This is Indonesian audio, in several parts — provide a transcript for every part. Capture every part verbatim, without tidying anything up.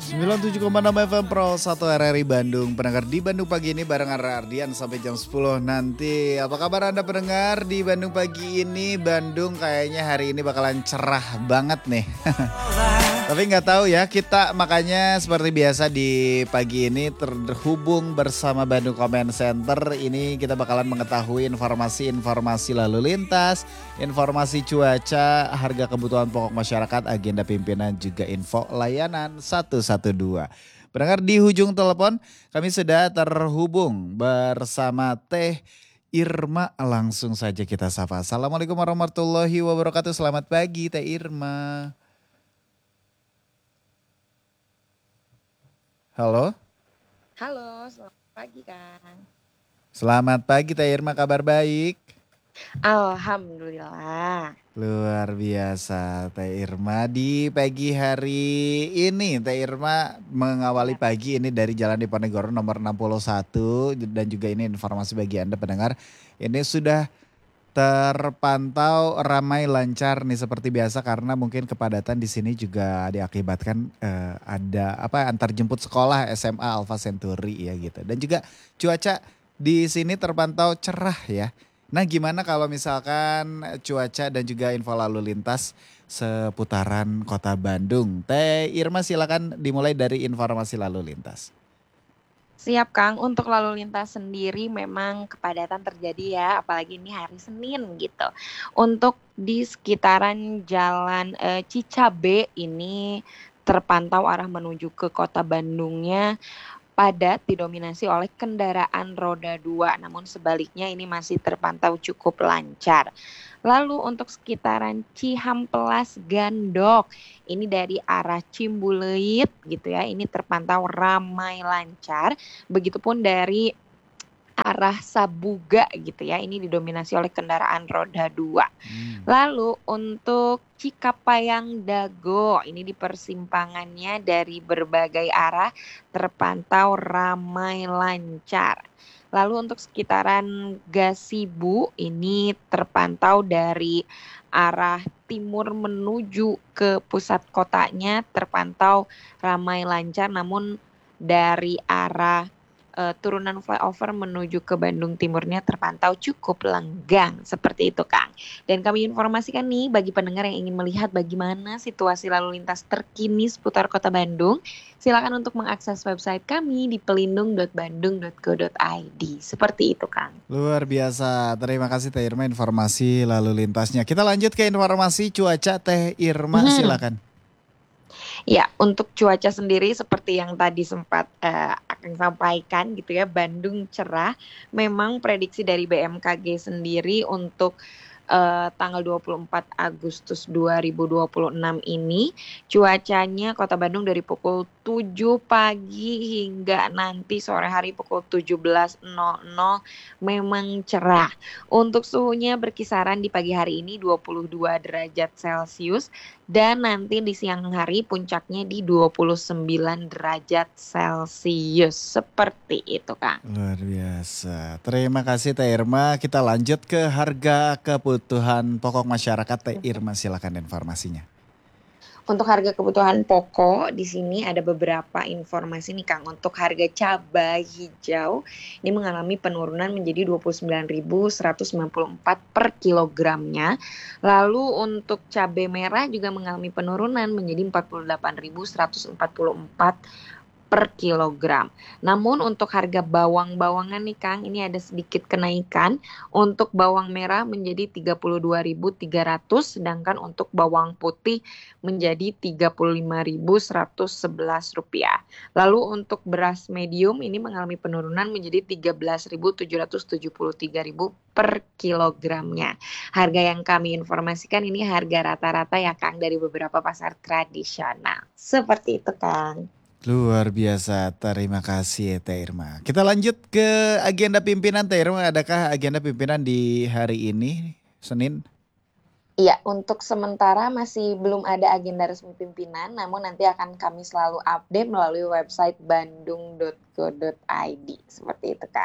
sembilan puluh tujuh koma enam F M Pro satu R R I Bandung. Pendengar di Bandung pagi ini bareng Ara Ardian sampai jam sepuluh nanti. Apa kabar Anda pendengar di Bandung pagi ini? Bandung kayaknya hari ini bakalan cerah banget nih. Tapi nggak tahu ya, kita makanya seperti biasa di pagi ini terhubung bersama Bandung Comment Center. Ini kita bakalan mengetahui informasi-informasi lalu lintas, informasi cuaca, harga kebutuhan pokok masyarakat, agenda pimpinan, juga info layanan satu satu dua. Pendengar di ujung telepon kami sudah terhubung bersama Teh Irma, langsung saja kita sapa. Assalamualaikum warahmatullahi wabarakatuh. Selamat pagi Teh Irma. Halo. Halo, selamat pagi Kang. Selamat pagi Teh Irma, kabar baik? Alhamdulillah. Luar biasa Teh Irma, di pagi hari ini Teh Irma mengawali Ya. pagi ini dari Jalan Diponegoro nomor enam puluh satu. Dan juga ini informasi bagi Anda pendengar, ini sudah terpantau ramai lancar nih seperti biasa, karena mungkin kepadatan di sini juga diakibatkan eh, ada apa antar jemput sekolah S M A Alfa Century ya gitu. Dan juga cuaca di sini terpantau cerah ya. Nah, gimana kalau misalkan cuaca dan juga info lalu lintas seputaran Kota Bandung? Teh Irma silakan dimulai dari informasi lalu lintas. Siap Kang, untuk lalu lintas sendiri memang kepadatan terjadi ya, apalagi ini hari Senin gitu. Untuk di sekitaran jalan eh, Cicabe ini terpantau arah menuju ke Kota Bandungnya padat didominasi oleh kendaraan roda dua, namun sebaliknya ini masih terpantau cukup lancar. Lalu untuk sekitaran Cihampelas Gandok, ini dari arah Cimbuleuit gitu ya, ini terpantau ramai lancar. Begitupun dari arah Sabuga gitu ya, ini didominasi oleh kendaraan roda dua. Hmm. Lalu untuk Cikapayang Dago, ini di persimpangannya dari berbagai arah terpantau ramai lancar. Lalu untuk sekitaran Gasibu ini terpantau dari arah timur menuju ke pusat kotanya terpantau ramai lancar, namun dari arah uh, turunan flyover menuju ke Bandung Timurnya terpantau cukup lenggang, seperti itu Kang. Dan kami informasikan nih bagi pendengar yang ingin melihat bagaimana situasi lalu lintas terkini seputar Kota Bandung, silakan untuk mengakses website kami di pelindung dot bandung dot go dot i d. Seperti itu Kang. Luar biasa, terima kasih Teh Irma informasi lalu lintasnya. Kita lanjut ke informasi cuaca Teh Irma, Hmm. silakan. Ya, untuk cuaca sendiri seperti yang tadi sempat uh, akan sampaikan gitu ya, Bandung cerah. Memang prediksi dari B M K G sendiri untuk uh, tanggal dua puluh empat Agustus dua ribu dua puluh enam ini cuacanya Kota Bandung dari pukul tujuh pagi hingga nanti sore hari pukul tujuh belas nol nol memang cerah. Untuk suhunya berkisaran di pagi hari ini dua puluh dua derajat Celcius dan nanti di siang hari puncaknya di dua puluh sembilan derajat Celcius. Seperti itu Kang. Luar biasa, terima kasih Teh Irma. Kita lanjut ke harga kebutuhan pokok masyarakat. Teh Irma silakan informasinya. Untuk harga kebutuhan pokok di sini ada beberapa informasi nih Kang. Untuk harga cabai hijau ini mengalami penurunan menjadi dua puluh sembilan ribu seratus sembilan puluh empat per kilogramnya. Lalu untuk cabai merah juga mengalami penurunan menjadi empat puluh delapan ribu seratus empat puluh empat per kilogram. Namun untuk harga bawang-bawangan nih Kang, ini ada sedikit kenaikan. Untuk bawang merah menjadi tiga puluh dua ribu tiga ratus, sedangkan untuk bawang putih menjadi tiga puluh lima ribu seratus sebelas rupiah. Lalu untuk beras medium ini mengalami penurunan menjadi tiga belas ribu tujuh ratus tujuh puluh tiga ribu per kilogramnya. Harga yang kami informasikan ini harga rata-rata ya Kang dari beberapa pasar tradisional. Seperti itu Kang. Luar biasa, terima kasih Teh Irma. Kita lanjut ke agenda pimpinan Teh Irma. Adakah agenda pimpinan di hari ini, Senin? Iya, untuk sementara masih belum ada agenda resmi pimpinan, namun nanti akan kami selalu update melalui website bandung dot go dot i d. Seperti itu Kang.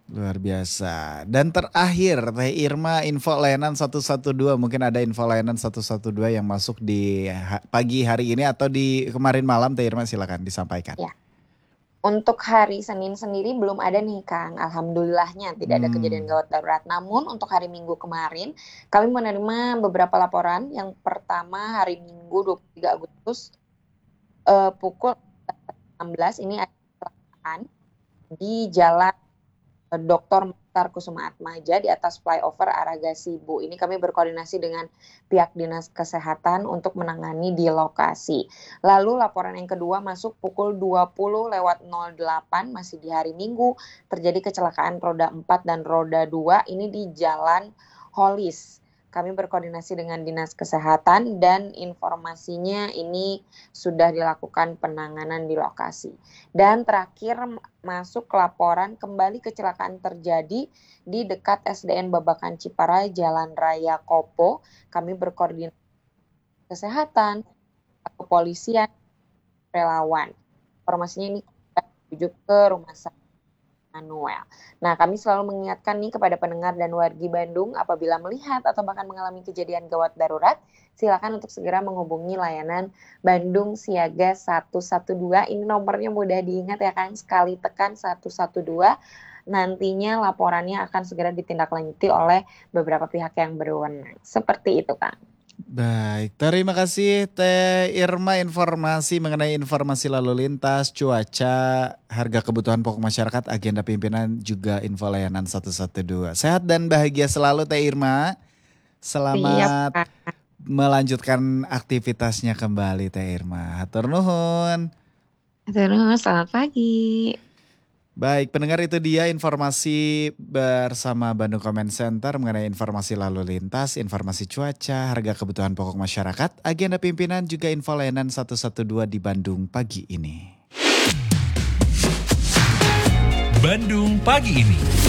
Luar biasa. Dan terakhir Teh Irma, info layanan satu satu dua, mungkin ada info layanan satu satu dua yang masuk di ha- pagi hari ini atau di kemarin malam. Teh Irma silakan disampaikan. Ya. Untuk hari Senin sendiri belum ada nih Kang, alhamdulillahnya tidak ada kejadian Hmm. gawat darurat. Namun untuk hari Minggu kemarin kami menerima beberapa laporan. Yang pertama hari Minggu dua puluh tiga Agustus eh, pukul enam belas ini ada kecelakaan di Jalan Doktor Mukhtar Kusuma Atmaja di atas flyover arah Gasibu. Ini kami berkoordinasi dengan pihak dinas kesehatan untuk menangani di lokasi. Lalu laporan yang kedua masuk pukul dua puluh lewat nol delapan, masih di hari Minggu, terjadi kecelakaan roda empat dan roda dua ini di Jalan Holis. Kami berkoordinasi dengan dinas kesehatan dan informasinya ini sudah dilakukan penanganan di lokasi. Dan terakhir masuk laporan kembali kecelakaan terjadi di dekat S D N Babakan Ciparai Jalan Raya Kopo. Kami berkoordinasi kesehatan, kepolisian, relawan. Informasinya ini menuju ke rumah sakit Manuel. Nah, kami selalu mengingatkan nih kepada pendengar dan wargi Bandung apabila melihat atau bahkan mengalami kejadian gawat darurat, silakan untuk segera menghubungi layanan Bandung Siaga satu satu dua. Ini nomornya mudah diingat ya Kang, sekali tekan satu satu dua. Nantinya laporannya akan segera ditindaklanjuti oleh beberapa pihak yang berwenang. Seperti itu Kang. Baik, terima kasih Teh Irma informasi mengenai informasi lalu lintas, cuaca, harga kebutuhan pokok masyarakat, agenda pimpinan, juga info layanan satu satu dua. Sehat dan bahagia selalu Teh Irma. Siap Selamat Kang. melanjutkan aktivitasnya kembali Teh Irma. Hatur nuhun. Terus selamat pagi. Baik, pendengar itu dia informasi bersama Bandung Comment Center mengenai informasi lalu lintas, informasi cuaca, harga kebutuhan pokok masyarakat, agenda pimpinan, juga info layanan satu satu dua di Bandung pagi ini. Bandung pagi ini.